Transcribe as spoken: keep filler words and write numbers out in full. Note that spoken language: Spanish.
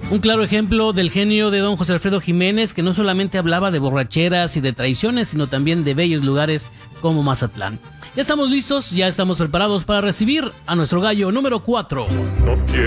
Un claro ejemplo del genio de don José Alfredo Jiménez, que no solamente hablaba de borracheras y de traiciones, sino también de bellos lugares como Mazatlán. Ya estamos listos, ya estamos preparados para recibir a nuestro gallo número cuatro. No quiero